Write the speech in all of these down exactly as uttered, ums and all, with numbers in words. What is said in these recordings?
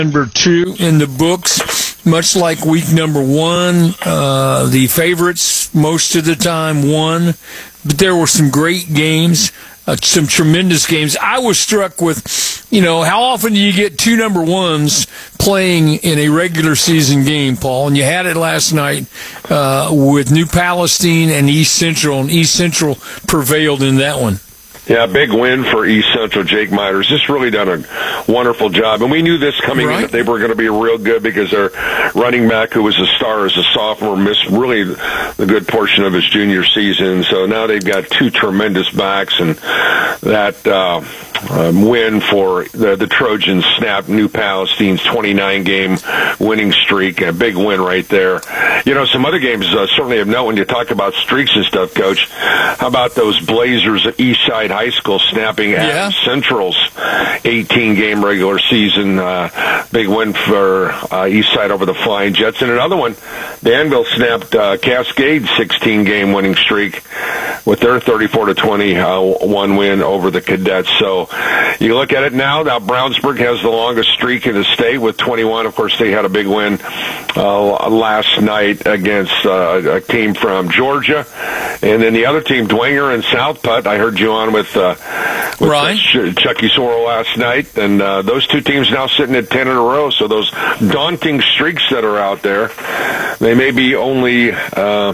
Number two in the books, much like week number one, uh, the favorites most of the time won, but there were some great games, uh, some tremendous games. I was struck with, you know, how often do you get two number ones playing in a regular season game, Paul? And you had it last night uh, with New Palestine and East Central, and East Central prevailed in that one. Yeah, big win for East Central. Jake Myers just really done a wonderful job. And we knew this coming right. in that they were going to be real good because their running back, who was a star as a sophomore, missed really the good portion of his junior season. So now they've got two tremendous backs, and that uh, um, win for the, the Trojans snapped New Palestine's twenty-nine game winning streak. A big win right there. You know, some other games uh, certainly of note when you talk about streaks and stuff, Coach. How about those Blazers at Eastside High School snapping yeah. Adams Central's eighteen game regular season? Uh, big win for uh, Eastside over the Flying Jets. And another one, Danville snapped uh, Cascade's sixteen game winning streak with their thirty-four to twenty uh, one win over the Cadets. So you look at it now, now Brownsburg has the longest streak in the state with twenty-one. Of course, they had a big win uh, last night against uh, a team from Georgia. And then the other team, Dwenger and South Putt, I heard you on with, uh, with right. uh, Chucky Sorrell last night. And uh, those two teams now sitting at ten in a row. So those daunting streaks that are out there, they may be only uh,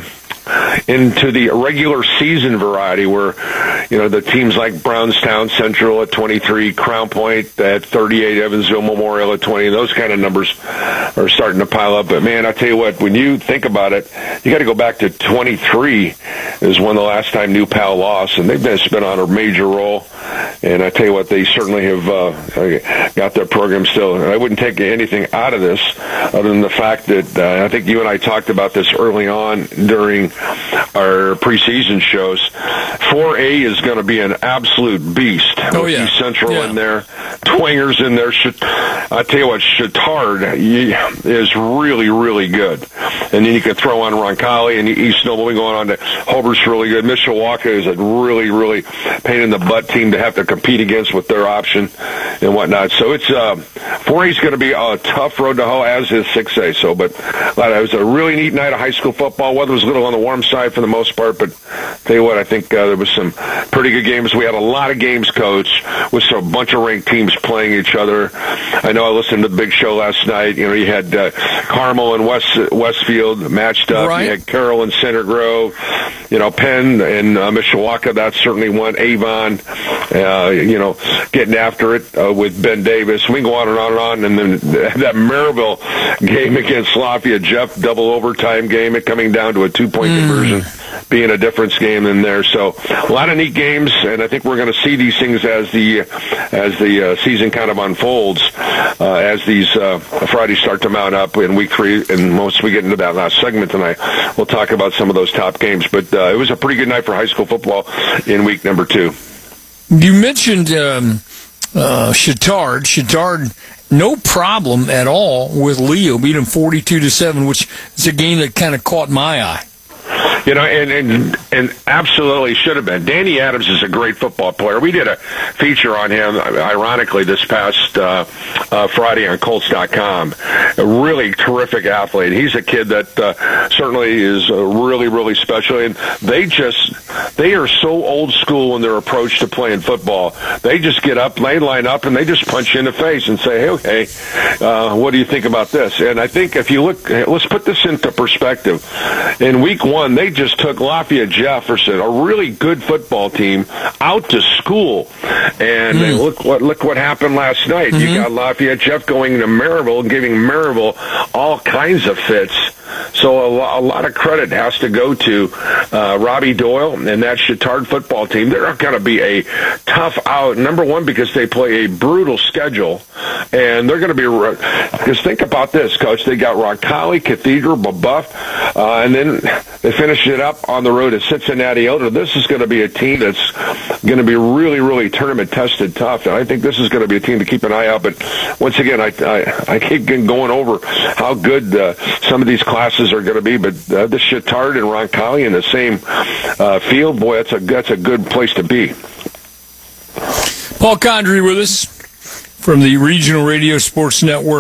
into the regular season variety where, you know, the teams like Brownstown Central at twenty-three, Crown Point at thirty-eight, Evansville Memorial at twenty, those kind of numbers are starting to pile up. But, man, I tell you what, when you think about it, you got to go back to twenty-three is when the last time New Pal lost, and they've been on a major roll. And I tell you what, they certainly have uh, got their program still. And I wouldn't take anything out of this other than the fact that uh, I think you and I talked about this early on during our preseason shows. four A is going to be an absolute beast. Oh, yeah. East Central yeah. in there, Twinger's in there. I tell you what, Chittard is really, really good. And then you can throw on Roncalli and East Noble going on to Hobart's really good. Mishawaka is a really, really pain in the butt team to have to compete against with their option and whatnot. So it's uh, four A is going to be a tough road to hoe, as is six A. So, but uh, it was a really neat night of high school football. Weather was a little on the warm side for the most part, but tell you what, I think uh, there was some pretty good games. We had a lot of games, Coach, with a bunch of ranked teams playing each other. I know I listened to the big show last night. You know, you had uh, Carmel and West Westfield matched up. Right. You had Carroll and Center Grove. You know, Penn and uh, Mishawaka, that certainly won. Avon, uh, you know, getting after it uh, with Ben Davis. We can go on and on and on. And then that Maryville game against Lafayette, Jeff, double overtime game, it coming down to a two-point mm. conversion, being a difference game in there. So a lot of neat games, and I think we're going to see these things as the as the uh, season kind of unfolds, uh, as these uh, Fridays start to mount up in week three. And once we get into that last segment tonight, we'll talk about some of those top games. But uh, it was a pretty good night for high school football in week number two. You mentioned um, uh, Chittard. Chittard, no problem at all with Leo, beat him forty-two to seven, which is a game that kind of caught my eye. You know, and, and and absolutely should have been. Danny Adams is a great football player. We did a feature on him, ironically, this past uh, uh, Friday on Colts dot com. A really terrific athlete. He's a kid that uh, certainly is uh, really, really special. And they just, they are so old school in their approach to playing football. They just get up, they line up, and they just punch you in the face and say, hey, okay, uh, what do you think about this? And I think if you look, let's put this into perspective. In week one, they just took Lafayette Jefferson, a really good football team, out to school. And mm. look what look what happened last night. Mm-hmm. You got Lafayette Jeff going to Maryville and giving Maryville all kinds of fits. So a, lo- a lot of credit has to go to uh, Robbie Doyle and that Chittard football team. They're going to be a tough out, number one, because they play a brutal schedule. And they're going to be, because think about this, Coach. They got Roncalli, Cathedral, Babuff, uh, and then they finish it up on the road at Cincinnati Elder. This is going to be a team that's going to be really, really tournament-tested tough. And I think this is going to be a team to keep an eye out. But once again, I, I, I keep going over how good uh, some of these classes are going to be. But uh, the Chittard and Roncalli in the same uh, field, boy, that's a, that's a good place to be. Paul Condry with us from the Regional Radio Sports Network.